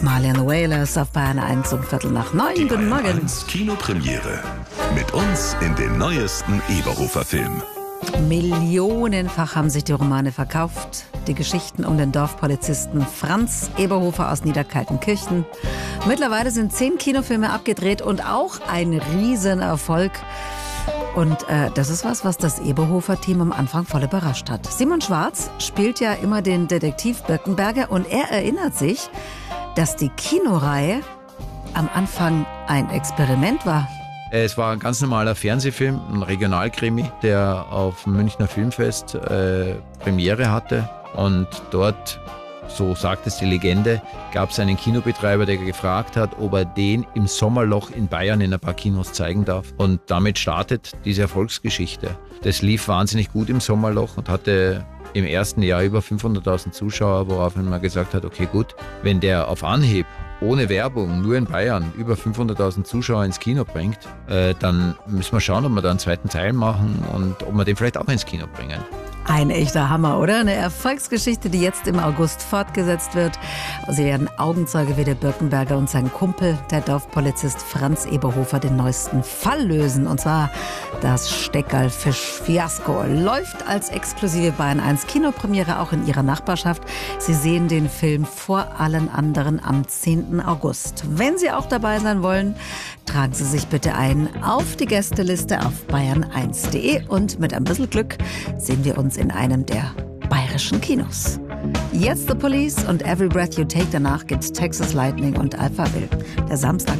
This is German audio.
Marianne Wailers auf Bayern 1 um 8:15. Die Guten Bayern Morgen. 1 Kinopremiere. Mit uns in den neuesten Eberhofer-Film. Millionenfach haben sich die Romane verkauft. Die Geschichten um den Dorfpolizisten Franz Eberhofer aus Niederkaltenkirchen. Mittlerweile sind 10 Kinofilme abgedreht und auch ein Riesenerfolg. Und das ist was das Eberhofer-Team am Anfang voll überrascht hat. Simon Schwarz spielt ja immer den Detektiv Birkenberger und er erinnert sich, dass die Kinoreihe am Anfang ein Experiment war. Es war ein ganz normaler Fernsehfilm, ein Regionalkrimi, der auf dem Münchner Filmfest Premiere hatte. Und dort, so sagt es die Legende, gab es einen Kinobetreiber, der gefragt hat, ob er den im Sommerloch in Bayern in ein paar Kinos zeigen darf. Und damit startet diese Erfolgsgeschichte. Das lief wahnsinnig gut im Sommerloch und hatte im ersten Jahr über 500.000 Zuschauer, woraufhin man gesagt hat, okay gut, wenn der auf Anhieb, ohne Werbung, nur in Bayern über 500.000 Zuschauer ins Kino bringt, dann müssen wir schauen, ob wir da einen zweiten Teil machen und ob wir den vielleicht auch ins Kino bringen. Ein echter Hammer, oder? Eine Erfolgsgeschichte, die jetzt im August fortgesetzt wird. Sie werden Augenzeuge wie der Birkenberger und sein Kumpel, der Dorfpolizist Franz Eberhofer, den neuesten Fall lösen. Und zwar das Steckerlfisch-Fiasko. Läuft als exklusive Bayern 1 Kinopremiere auch in Ihrer Nachbarschaft. Sie sehen den Film vor allen anderen am 10. August. Wenn Sie auch dabei sein wollen, tragen Sie sich bitte ein auf die Gästeliste auf bayern1.de und mit ein bisschen Glück sehen wir uns in einem der bayerischen Kinos. Jetzt The Police und Every Breath You Take. Danach gibt's Texas Lightning und Alphaville. Der Samstag